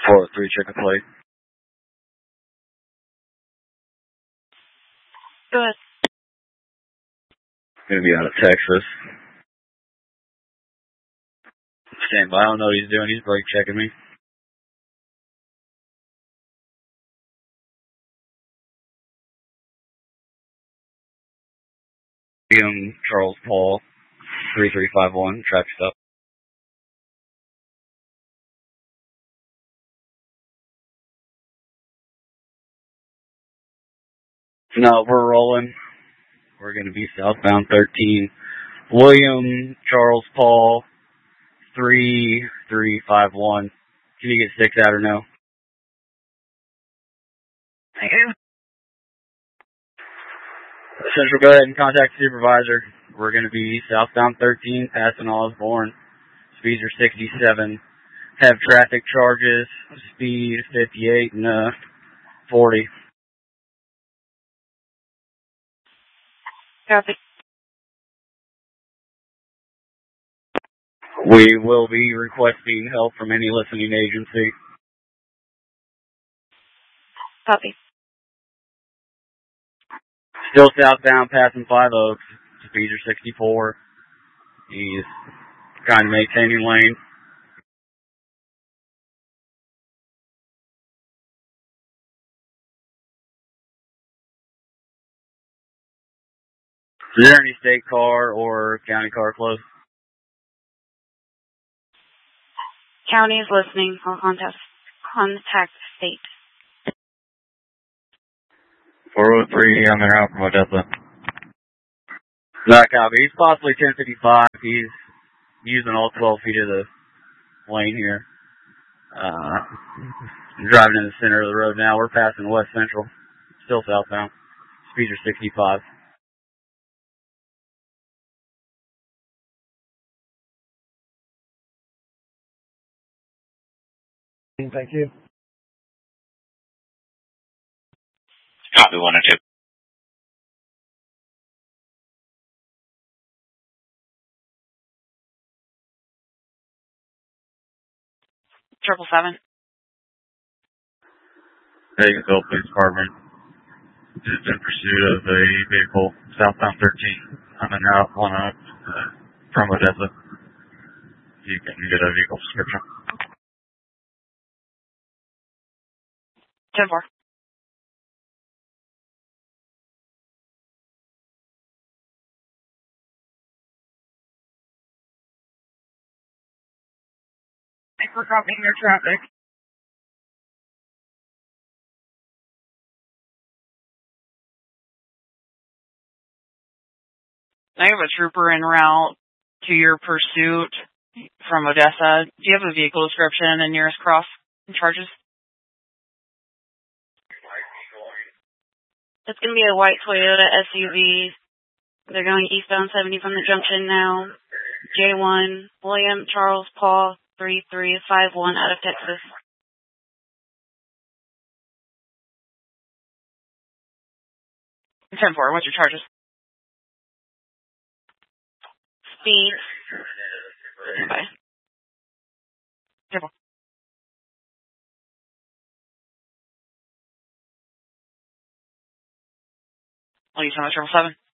403, check a plate. Go ahead. Gonna be out of Texas. Stand by, I don't know what he's doing, he's brake checking me. Charles Paul, 3351, traffic stop. No, we're rolling. We're going to be southbound 13. William Charles Paul, 3351. Can you get 6 out or no? Thank you. Central, go ahead and contact supervisor. We're going to be southbound 13, passing Osborne. Speeds are 67. Have traffic charges, speed 58 and 40. Copy. We will be requesting help from any listening agency. Copy. Still southbound, passing 5 Oaks. Speeds are 64. He's kind of maintaining lane. Is there any state car or county car close? County is listening. I'll contact state. 403, I'm in out from Odessa. Not copy. He's possibly 1055. He's using all 12 feet of the lane here. Driving in the center of the road now. We're passing West Central. Still southbound. Speeds are 65. Thank you. Copy 102. Triple 7. Vegasville Police Department is in pursuit of a vehicle southbound 13. I'm in out one up from Odessa. You can get a vehicle description. 10-4. Thanks for copying your traffic. I have a trooper en route to your pursuit from Odessa. Do you have a vehicle description and nearest cross and charges? It's going to be a white Toyota SUV. They're going eastbound 70 from the junction now. J1, William Charles Paul, 3351 out of Texas. Ten four. What's your charges? Speed. Bye. 10-4. I'll use on the 777.